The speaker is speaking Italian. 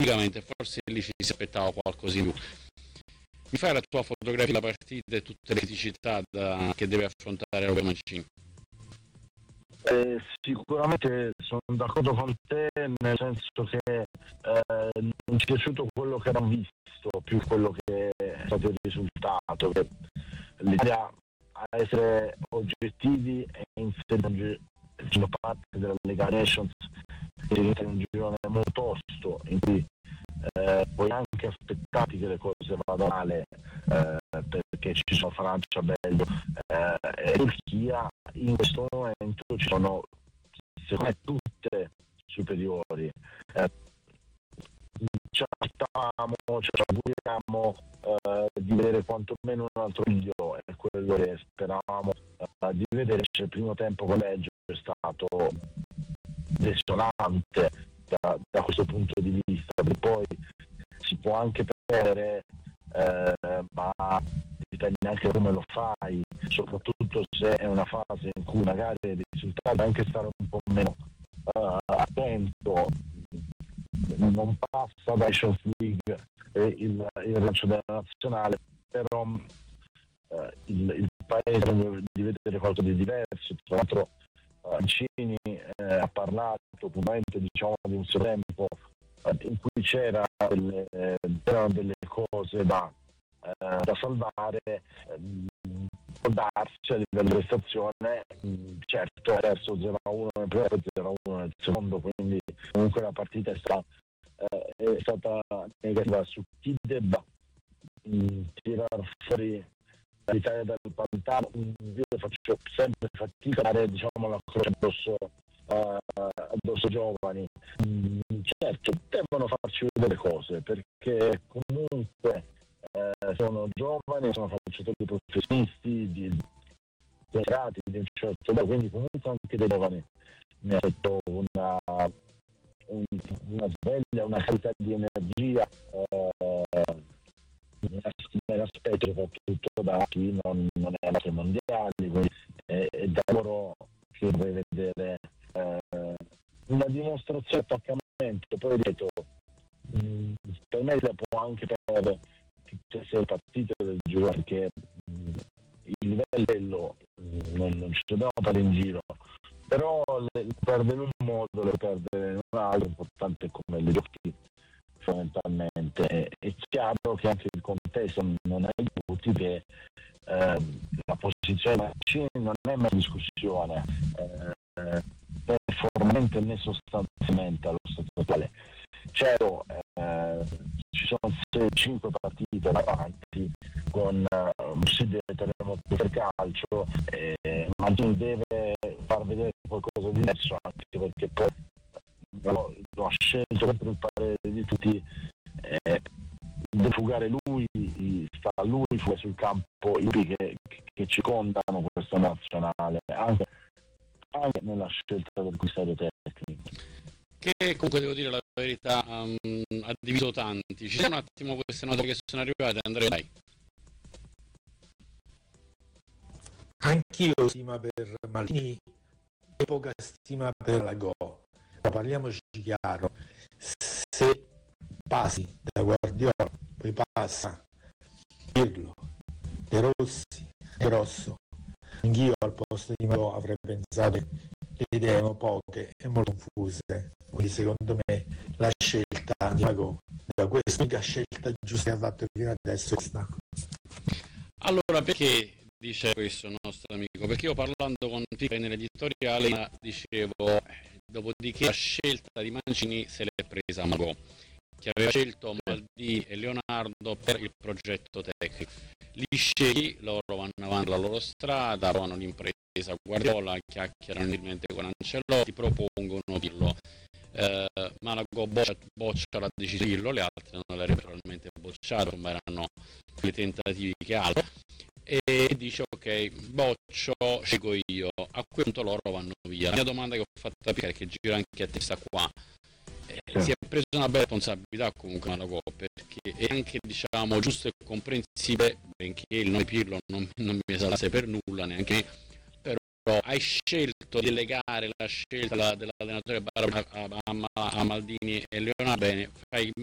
praticamente forse lì ci si aspettava qualcosa in più. Mi fai la tua fotografia della partita e tutte le criticità che deve affrontare Robert Mancini? Sicuramente sono d'accordo con te, nel senso che non ci è piaciuto quello che abbiamo visto, più quello che è stato il risultato. Che l'Italia, a essere oggettivi, è inserita facendo parte della Lega Nations, in un girone molto tosto, in cui puoi anche aspettarti che le cose vadano male, perché ci sono Francia, Belgio e Turchia. In questo momento ci sono, secondo me, tutte superiori. Ci aspettavamo, ci auguriamo di vedere quantomeno un altro video, è quello che speravamo di vedere. Il primo tempo con Belgio è stato desolante da questo punto di vista, perché poi si può anche perdere, ma dipende anche come lo fai, soprattutto se è una fase in cui magari i risultati, anche stare un po' meno attento, non passa da Nations League e il lancio della nazionale, però il paese di vedere qualcosa di diverso. Tra l'altro Mancini ha parlato puntualmente, diciamo, di un suo tempo in cui c'erano delle cose da salvare, può darsi a livello di prestazione. Certo, ha perso 0-1 nel primo e 0-1 nel secondo, quindi comunque la partita è stata negativa. Su chi debba tirare fuori l'Italia dal pantano, io faccio sempre fatica a dare, diciamo, la croce addosso giovani. Certo, devono farci vedere cose, perché comunque sono giovani, sono calciatori professionisti di un certo livello, quindi comunque anche dei giovani mi ha detto una sveglia, una qualità di energia, me l'aspetto soprattutto da chi non è andato ai mondiali, quindi è da loro che vorrei vedere una dimostrazione di attaccamento. Poi detto, per me la può anche perdere tutte e 6 partite del giro, perché il livello non ci dobbiamo fare in giro, però le perde in un modo, le perde in un altro. Importante come le giochi fondamentalmente. È chiaro che anche il contesto non aiuti, che la posizione di Mancini non è mai in discussione né formalmente né sostanzialmente allo stato attuale. Certo, ci sono 5 partite davanti con un possibile terremoto per calcio, Mancini deve far vedere qualcosa di diverso, anche perché poi lo ha scelto per il parere di tutti. Deve fugare lui, sta a lui, fuga sul campo i che ci contano questa nazionale, anche nella scelta del commissario tecnico, che comunque, devo dire la verità, ha diviso tanti. Ci sono un attimo queste note che sono arrivate, Andrea, dai. Anch'io stima per Maldini e poca stima per Lagò. Ma parliamoci chiaro, se passi da Guardiola, poi passa Pirlo, De Rossi, De Rosso, anch'io al posto di Lagò avrei pensato che le idee erano poche e molto confuse, quindi secondo me la scelta di Lagò, da questa unica scelta giusta che ha fatto fino adesso, è questa. Allora, perché dice questo il nostro amico? Perché io, parlando con Pica nell'editoriale, dicevo, dopodiché la scelta di Mancini se l'è presa Magò, che aveva scelto Maldini e Leonardo per il progetto tecnico. Li scegli, loro vanno avanti la loro strada, provano l'impresa Guardiola, chiacchierano inutilmente con Ancelotti, propongono Pirlo. Malagò boccia la decisione Pirlo, le altre non l'avrebbero probabilmente bocciato, ma erano quei tentativi che altro, e dice ok, boccio, scelgo io. A quel punto loro vanno via. La mia domanda che ho fatto a Pica, che gira anche a testa qua, si è preso una bella responsabilità comunque Malagò, perché è anche, diciamo, giusto e comprensibile, benché il nome Pirlo non mi esaltasse per nulla, neanche me, però hai scelto di delegare la scelta dell'allenatore a Maldini e Leonardo. Bene, fai